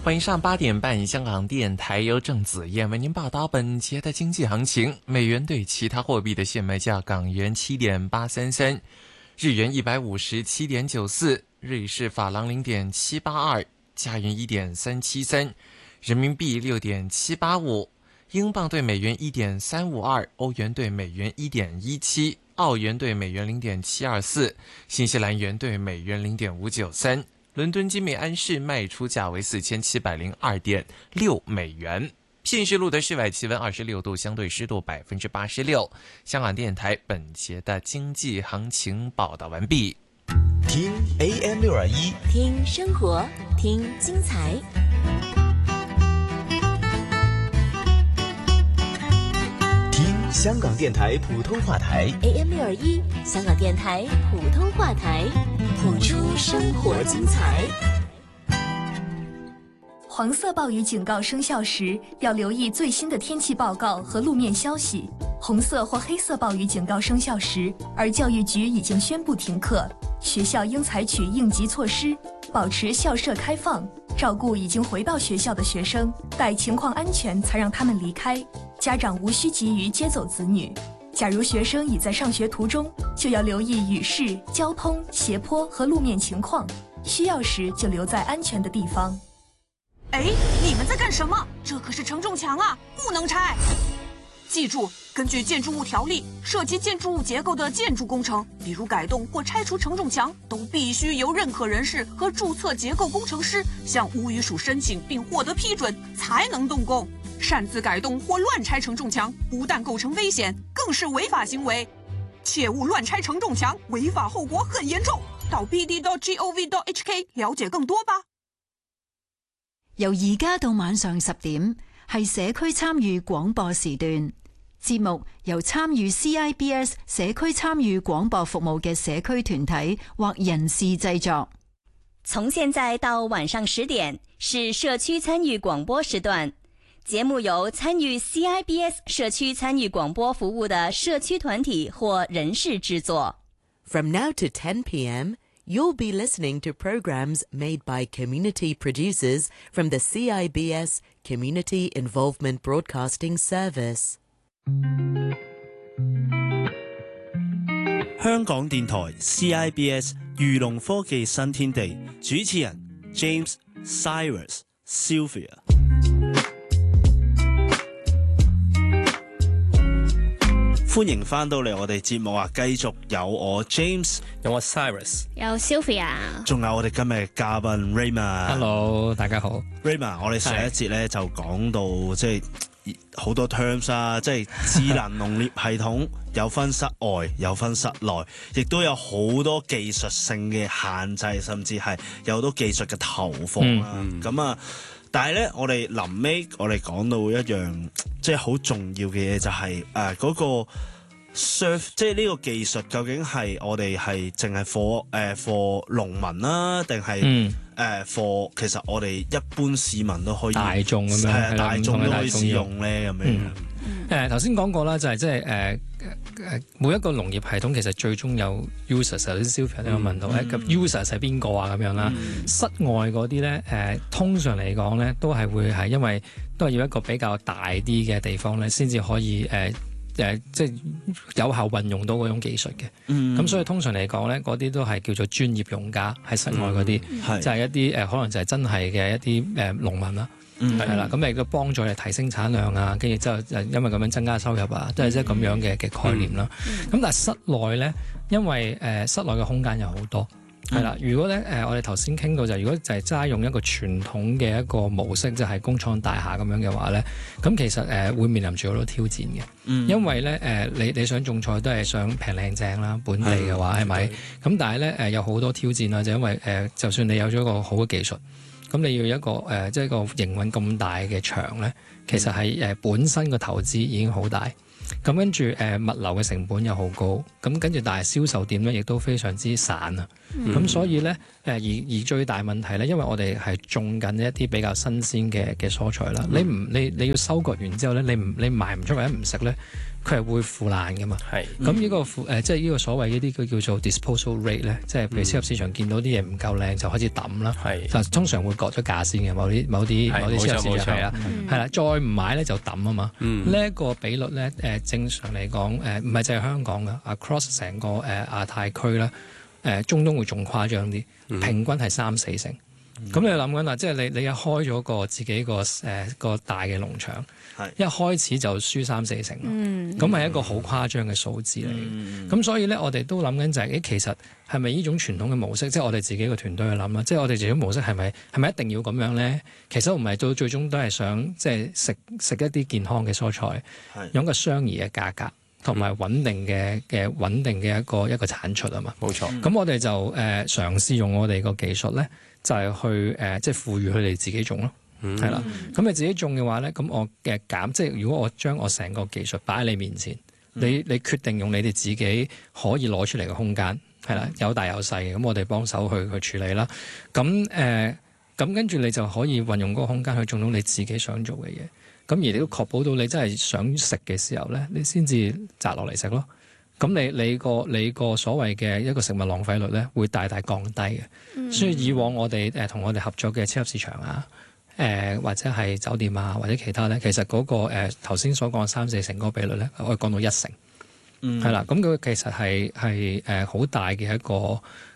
晚上8点半，香港电台由郑子燕为您报道本节的经济行情。美元对其他货币的现卖价：港元7.833，日元157.94，瑞士法郎0.782，加元1.373，人民币6.785，英镑对美元1.352，欧元对美元1.17，澳元对美元0.724，新西兰元对美元0.593。伦敦金美安市卖出价为4702.6美元。现时录的室外气温26度，相对湿度86%。香港电台本节的经济行情报道完毕。 听 AM621， 听生活，听精彩。 听香港电台普通话台 AM621，香港电台普通话台，谱出生活精彩。 黄色暴雨警告生效时，要留意最新的天气报告和路面消息。红色或黑色暴雨警告生效时，而教育局已经宣布停课，学校应采取应急措施，保持校舍开放，照顾已经回到学校的学生，待情况安全才让他们离开。家长无需急于接走子女。假如学生已在上学途中，就要留意雨势、交通、斜坡和路面情况，需要时就留在安全的地方。 哎，你们在干什么？这可是承重墙啊，不能拆！记住，根据建筑物条例，涉及建筑物结构的建筑工程，比如改动或拆除承重墙，都必须由认可人士和注册结构工程师向屋宇署申请并获得批准，才能动工。擅自改动或乱拆承重墙，不但构成危险，更是违法行为。切勿乱拆承重墙，违法后果很严重。到 bd.gov.hk 了解更多吧。 由而家到晚上10點，係社區參與廣播時段。節目由參與 CIBS 社區參與廣播服務嘅社區團體或人士製作。 從現在到晚上10點是社區參與廣播時段，節目由參與 CIBS 社區參與廣播服務的社區團體或人士製作。 From now to 10 p.m., you'll be listening to programs made by community producers from the CIBS Community Involvement Broadcasting Service. 香港電台 CIBS 漁農科技新天地，主持人 James Cyrus Sylvia。歡迎翻到嚟我哋節目啊！繼續有我 James， 有我 Cyrus， 有 Sylvia， 仲有我哋今日嘅嘉賓 Raymond。Hello， 大家好。 Raymond， 我哋上一節咧就講到即係好多 terms 啊，即係智能農業系統有分室外，有分室內，亦都有好多技術性嘅限制，甚至係有好多技術嘅投放啦。咁啊，但係咧，我哋臨尾我哋講到一樣即係好重要嘅嘢，就係嗰個 surf， 即係呢個技術究竟係我哋係淨係 for 農民啦，定係for 其實我哋一般市民都可以大眾咁樣， 係啊，大眾都可以使用咧咁樣。 頭先講過啦，就係即係每一個農業系統其實最終有 users， 頭先 Sylvia 都有問到users 係邊個啊咁樣啦。室外嗰啲咧通常嚟講咧都係會係因為都係要一個比較大啲嘅地方咧，先至可以即係有效運用到嗰種技術嘅。咁所以通常嚟講咧，嗰啲都係叫做專業用家喺室外嗰啲，就係一啲可能就係真係嘅一啲農民啦。係啦，咁亦都幫助你提升產量啊，跟住之後因為咁樣增加收入啊，都係即係咁樣嘅概念啦。咁但係室內咧，因為室內嘅空間有好多，係啦。如果咧我哋頭先傾到就如果就係齋用一個傳統嘅一個模式，就係工廠大廈咁樣嘅話咧，咁其實會面臨住好多挑戰嘅。因為咧你想種菜都係想平靚正啦，本地嘅話係咪？咁但係咧有好多挑戰啦，就因為就算你有咗一個好嘅技術。咁你要一個即係個營運咁大嘅場咧，其實係本身個投資已經好大，咁跟住物流嘅成本又好高，咁跟住但係銷售點咧亦都非常之散啊，咁所以咧而最大問題咧，因為我哋係種緊一啲比較新鮮嘅蔬菜啦，你要收割完之後咧，你賣唔出或者唔食咧， 佢係會腐爛噶嘛。 係咁呢個即係呢個所謂呢啲佢叫做 disposal rate 咧，即係譬如超級市場見到啲嘢唔夠靚就開始抌啦。就通常會割咗價先嘅，某啲超級市場係啦，係啦，再唔買咧就抌啊嘛。呢一個比率咧正常嚟講唔係淨係香港嘅 across 成個亞太區啦，中東會仲誇張啲，平均係3-4成。咁你諗緊啦，即係你一開咗個自己個大嘅農場，一開始就輸3-4成，咁係一個好誇張嘅數字嚟嘅。咁所以咧，我哋都諗緊就係其實係咪呢種傳統嘅模式，即係我哋自己個團隊去諗啦，即係我哋自己模式係咪一定要咁樣咧？其實唔係，到最終都係想即係食一啲健康嘅蔬菜，用個相宜嘅價格。同埋穩定嘅一個產出啊嘛，冇錯。咁我哋就嘗試用我哋個技術咧，就係去即係賦予佢哋自己種咯，係啦。咁你自己種嘅話咧，咁我嘅即係如果我將我成個技術擺喺你面前，你決定用你哋自己可以攞出嚟嘅空間，係啦，有大有細嘅，咁我哋幫手去處理啦。咁跟住你就可以運用嗰個空間去種到你自己想做嘅嘢。咁而你都確保到你真係想食嘅時候咧，你先至摘落嚟食咯。咁你個所謂嘅一個食物浪費率咧，會大大降低嘅。所以以往我哋同我哋合作嘅超級市場啊，或者係酒店啊，或者其他咧，其實嗰個頭先所講3-4成嗰個比率咧，可以降到1成。係啦，咁佢其實係好大嘅一個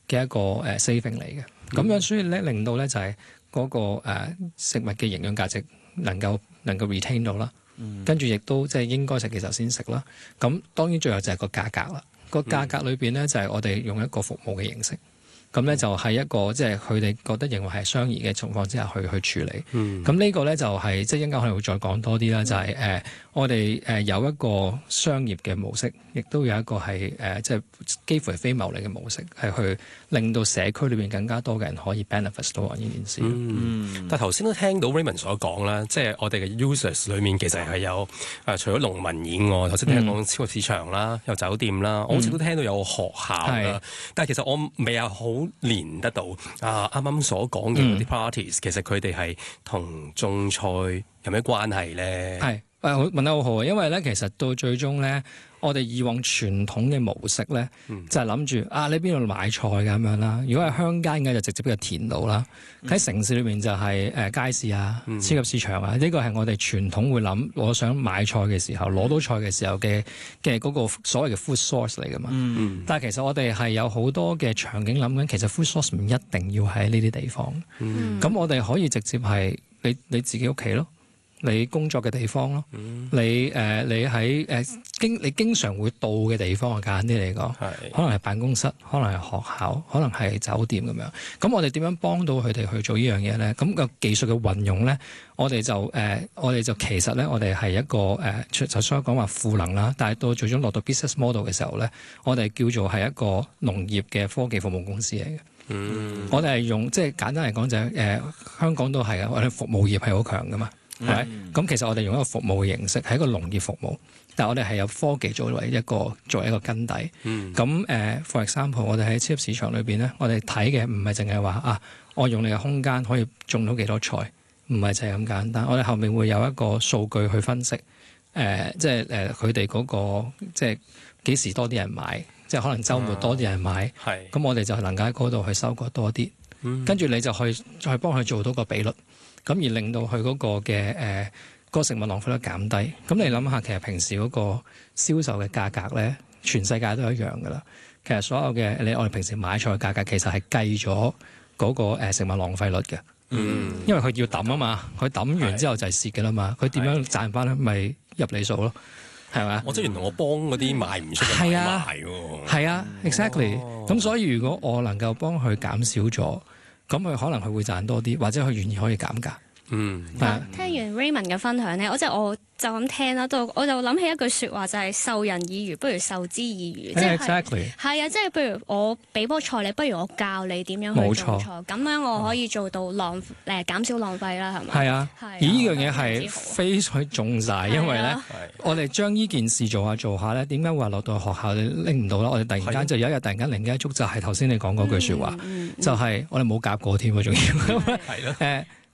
saving 嚟嘅。咁樣所以咧，令到咧就係嗰個食物嘅營養價值能夠 retain 到啦，跟住亦都即係應該食嘅時候先食啦。咁當然最後就係個價格啦。個價格裏邊咧就係我哋用一個服務嘅形式，咁咧就係一個即係佢哋覺得認為係相宜嘅情況之下去處理。咁呢個咧就係即係一陣間可能會再講多啲啦，就係我哋有一個商業嘅模式，亦都有一個係即係幾乎係非牟利嘅模式，係去令到社區裏邊更加多嘅人可以 benefit 到呢件事。 但係頭先都聽到 Raymond 所講啦，即係我哋嘅 users 裏面其實係有除咗農民以外，頭先聽講超級市場啦，有酒店啦，我好似都聽到有學校啦。但係其實我未有好連得到啱啱所講嘅嗰啲 parties，其實佢哋係同種菜有咩關係咧？係問得好好啊，因為咧其實到最終咧，我哋以往傳統嘅模式咧，就係諗住你邊度買菜㗎咁樣啦。如果係鄉間嘅就直接喺個田度啦。喺城市裏面就係街市啊、超級市場啊，呢個係我哋傳統會諗，我想買菜嘅時候攞到菜嘅時候嘅嗰個所謂嘅 food source 嚟㗎嘛。但係其實我哋係有好多嘅場景諗緊，其實 food source 唔一定要喺呢啲地方。咁我哋可以直接係你自己屋企咯。你工作嘅地方咯，你喺你經常會到嘅地方，簡單啲嚟講，可能係辦公室，可能係學校，可能係酒店咁樣。咁我哋點樣幫到佢哋去做呢樣嘢咧？咁個技術嘅運用咧，我哋就其實咧，我哋係一個就所講話賦能啦。但係到最終落到 business model 嘅時候咧，我哋叫做係一個農業嘅科技服務公司嚟嘅。我哋係用即係簡單嚟講就係香港都係啊，我哋服務業係好強噶嘛。係，咁其實我哋用一個服務嘅形式，係一個農業服務，但係我哋係有科技作為一個根底。咁for example，我哋喺超級市場裏邊咧，我哋睇嘅唔係淨係話我用你嘅空間可以種到幾多菜，唔係就係咁簡單。我哋後面會有一個數據去分析，即係佢哋嗰個即係幾時多啲人買，即係可能週末多啲人買，咁我哋就能夠喺嗰度去收割多啲，跟住你就去再幫佢做到個比率。咁而令到佢嗰個嘅個食物浪費率減低。咁你諗下，其實平時嗰個銷售嘅價格咧，全世界都一樣噶啦。其實所有嘅我哋平時買菜嘅價格，其實係計咗嗰個食物浪費率嘅。因為佢要抌啊嘛，佢抌完之後就係蝕嘅啦嘛。佢點樣賺翻咧？咪入你數咯，係咪？ 即係原來我幫嗰啲賣唔出嘅買賣喎。係啊 ，exactly。咁所以如果我能夠幫佢減少咗，咁佢可能佢會賺多啲，或者佢願意可以減價。聽完 Raymond 嘅分享咧，我就咁聽啦，我就諗起一句説話，就係授人以魚，不如授之以漁。 Exactly。 係啊，即係譬如我俾波菜你，不如我教你點樣去種菜，咁樣我可以做到減少浪費啦，係咪？係啊。而呢樣嘢係非常重晒，因為咧，我哋將呢件事做下咧，點解會話落到學校你拎唔到啦？我哋突然間就有一日突然間靈機一觸，就係頭先你講嗰句説話，就係我哋冇夾過添喎，仲要。係咯。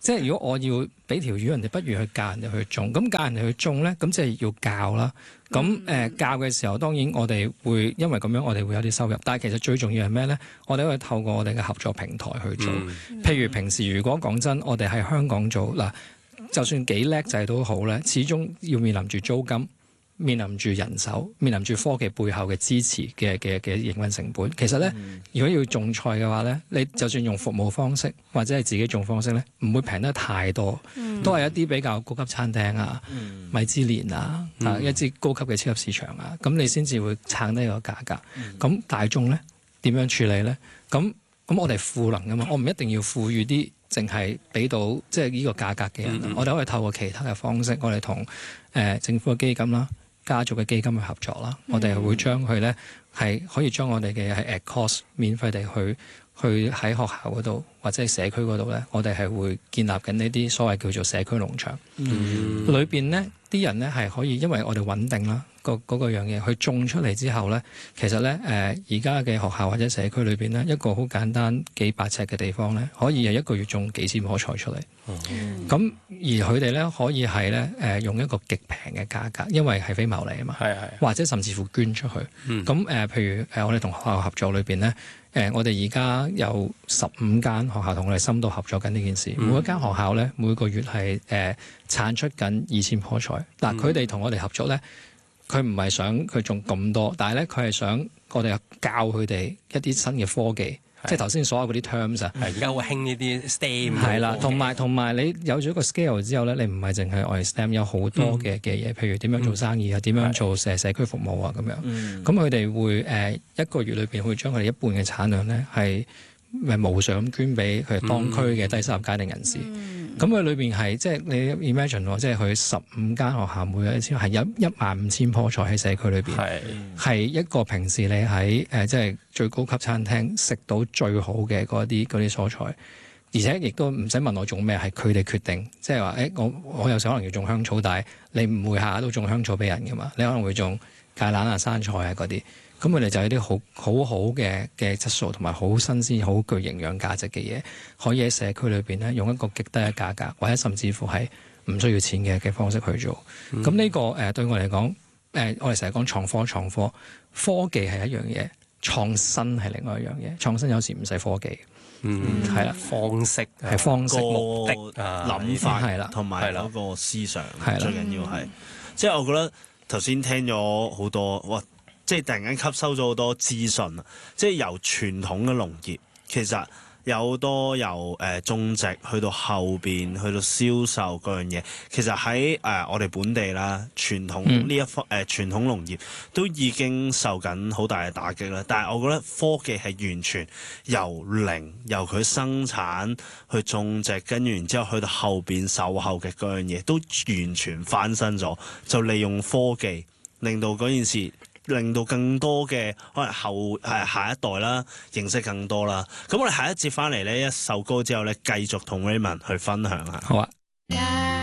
即係如果我要俾條魚人哋，不如去教人哋去種。咁教人哋去種咧，咁即係要教啦。咁教嘅時候，當然我哋會因為咁樣，我哋會有啲收入。但係其實最重要係咩咧？我哋可以透過我哋嘅合作平台去做。譬如平時如果講真，我哋喺香港做嗱，就算幾叻仔都好咧，始終要面臨住租金。面臨住人手，面臨住科技背後嘅支持嘅營運成本。其實咧，如果要種菜嘅話咧，你就算用服務方式或者係自己種方式咧，唔會平得太多，都係一啲比較高級餐廳啊、米芝蓮啊、一啲高級嘅超級市場啊，咁你先至會撐低個價格。咁大眾咧點樣處理咧？咁我哋賦能噶嘛，我唔一定要賦予啲淨係俾到即係呢個價格嘅人。我哋可以透過其他嘅方式，我哋同政府嘅基金啦、家族嘅基金去合作啦，我哋會將佢咧係可以將我哋嘅係 at cost 免費地去喺學校嗰度或者係社區嗰度咧，我哋係會建立緊呢啲所謂叫做社區農場。裏邊呢啲人咧係可以因為我哋穩定啦，嗰個樣嘢去種出嚟之後咧，其實咧而家嘅學校或者社區裏邊咧，一個好簡單幾百尺嘅地方咧，可以係一個月種幾千棵菜出嚟。咁而佢哋咧可以係咧用一個極平嘅價格，因為係非牟利啊嘛，或者甚至乎捐出去。咁譬如我哋同學校合作裏邊咧，我哋而家有15間學校同我哋深度合作緊呢件事。每一間學校咧每個月係產出緊2000棵菜。嗱，佢哋同我哋合作咧，佢唔係想佢種咁多，但係咧佢係想我哋教佢哋一啲新嘅科技。即係頭先所有嗰啲 terms 啊， 而家好興呢啲 STEM。係啦，同埋你有咗個 scale 之後咧，你唔係淨係愛 STEM， 有好多嘅嘢，譬如點樣做生意啊，點樣做社區服務啊咁樣。咁佢哋會一個月裏邊會將佢哋一半嘅產量咧係無償咁捐俾佢當區嘅低收入家庭人士。咁佢裏邊係即係你 imagine 喎，即係佢15間學校每一次係15000棵菜喺社區裏邊，係一個平時你喺即係最高級餐廳食到最好嘅嗰啲蔬菜，而且亦都唔使問我種咩，係佢哋決定。即係話我有時可能要種香草，但係你唔會下下都種香草俾人噶嘛，你可能會種芥蘭啊、生菜啊嗰啲。咁佢哋就有啲好嘅質素同埋好新鮮、好具營養價值嘅嘢，可以喺社區裏邊咧用一個極低嘅價格，或者甚至乎係唔需要錢嘅方式去做。咁呢個對我嚟講，我哋成日講創科，科技係一樣嘢，創新係另外一樣嘢。創新有時唔使科技，係啦， 方式、目的、 諗法係啦，同埋嗰個思想最緊要係。即係我覺得頭先聽咗好多哇！即係突然間吸收咗好多資訊啊！即係由傳統嘅農業，其實有好多由種植去到後邊去到銷售嗰樣嘢，其實喺我哋本地啦，傳統呢一方傳統農業都已經受緊好大嘅打擊啦。但係我覺得科技係完全由零，由佢生產去種植，跟住然之後去到後邊售後嘅嗰樣嘢，都完全翻新咗，就利用科技令到嗰件事。令到更多嘅可能下一代啦，認識更多啦。咁我哋下一節翻嚟呢，一首歌之後咧，繼續同 Raymond 去分享下。 好啊。